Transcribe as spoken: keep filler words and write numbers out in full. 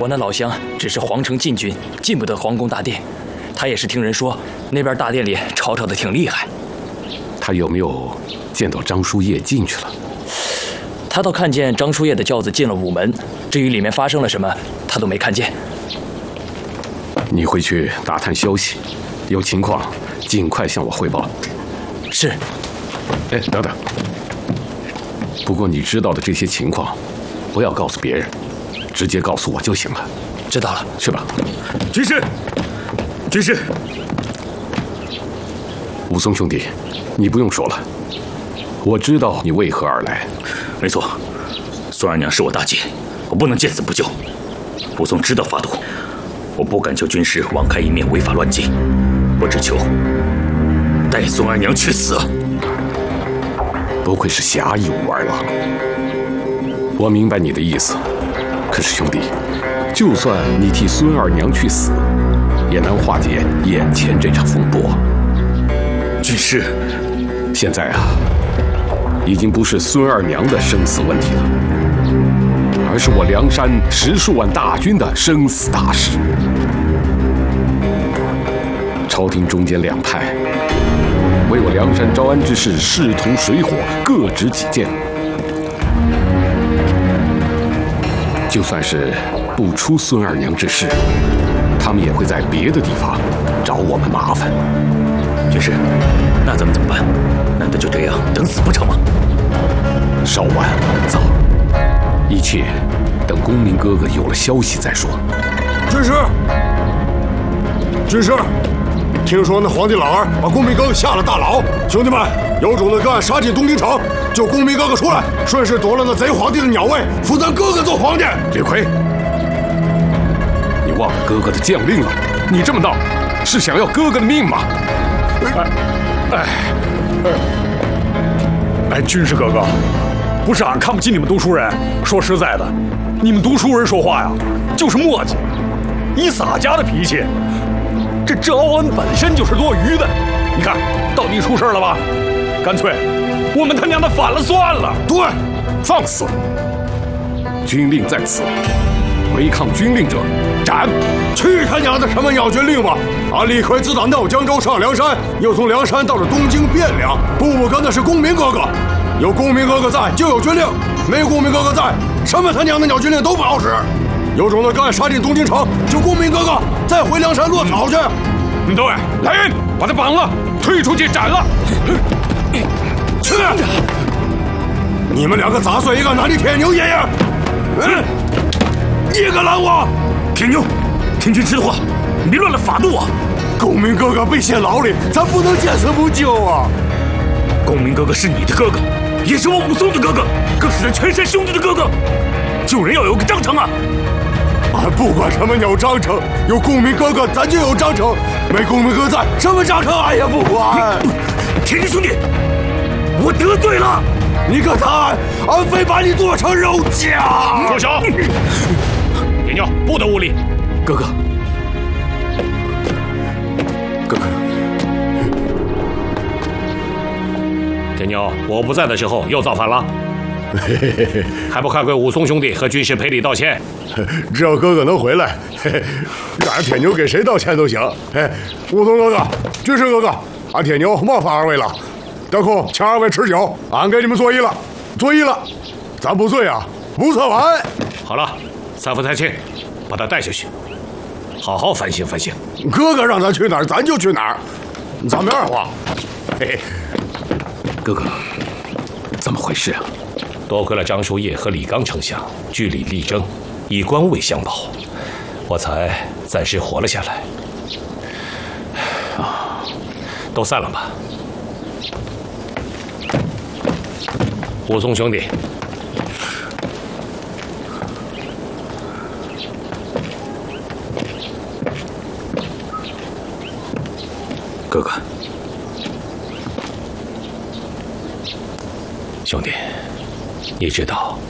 我那老乡只是皇城禁军，进不得皇宫大殿。他也是听人说，那边大殿里吵吵的挺厉害。 他有没有见到张叔夜进去了？ 他倒看见张叔夜的轿子进了午门，至于里面发生了什么，他都没看见。 你回去打探消息，有情况尽快向我汇报。 是。 哎，等等。不过你知道的这些情况，不要告诉别人，直接告诉我就行了。 知道了， 去吧。 军师，军师， 武松兄弟，你不用说了，我知道你为何而来。 没错，孙二娘是我大姐，我不能见死不救。武松知道法度，我不敢求军师网开一面，违法乱纪，我只求带孙二娘去死。 不愧是侠义武二郎，我明白你的意思。可是兄弟，就算你替孙二娘去死，也难化解眼前这场风波。 军师， 现在啊，已经不是孙二娘的生死问题了，而是我梁山十数万大军的生死大事。朝廷中间两派为我梁山招安之事势同水火，各执己见。就算是不出孙二娘之事，他们也会在别的地方找我们麻烦。 军师，那咱们怎么办？难道就这样等死不成吗？ 稍晚勿躁，一切等公明哥哥有了消息再说。 军师，军师，听说那皇帝老二把公明哥哥下了大牢，兄弟们，有种的干杀进东京城，救公明哥哥出来，顺势夺了那贼皇帝的鸟位，扶咱哥哥做皇帝。 李逵，你忘了哥哥的将令了？你这么闹，是想要哥哥的命吗？ 哎，哎，哎，军师哥哥，不是俺看不起你们读书人，说实在的，你们读书人说话呀，就是磨叽，以洒家的脾气。这招安本身就是多余的，你看到底出事了吧？干脆我们他娘的反了算了。 对，放肆！军令在此，违抗军令者斩！ 去他娘的什么鸟军令吧！俺李逵自打闹江州上梁山，又从梁山到了东京汴梁，步步跟的是公明哥哥。有公明哥哥在，就有军令；没公明哥哥在，什么他娘的鸟军令都不好使。有种的干杀进东京城，就公明哥哥再回梁山落草去。 嗯，对，来人，把他绑了，推出去斩了。 去！你们两个杂碎，一个拿你铁牛爷爷！嗯，你敢拦我？ 铁牛，听军师的话，你别乱了法度啊！ 公明哥哥被陷牢里，咱不能见死不救啊！ 公明哥哥是你的哥哥，也是我武松的哥哥，更是咱全山兄弟的哥哥。救人要有个章程啊！ 俺不管什么鸟章程，有公明哥哥，咱就有章程；没公明哥在，什么章程俺也不管。 铁牛兄弟，我得罪了， 你可谈，俺非把你剁成肉酱！ 住手！铁牛，不得无礼。 哥哥，哥哥， 铁牛，我不在的时候又造反了。还不快给武松兄弟和军师赔礼道歉！ 只要哥哥能回来，俺铁牛给谁道歉都行。哎，武松哥哥、军师哥哥，俺铁牛冒犯二位了。得空请二位吃酒，俺给你们作揖了，作揖了。咱不醉啊，不测完。 好了，三夫太庆，把他带下去，好好反省反省。 哥哥让咱去哪儿，咱就去哪儿，咱没二话。嘿嘿， 哥哥，怎么回事啊？ 多亏了张叔夜和李刚丞相据理力争，以官位相保，我才暂时活了下来。啊，都散了吧。武松兄弟， 哥哥， 兄弟，你知道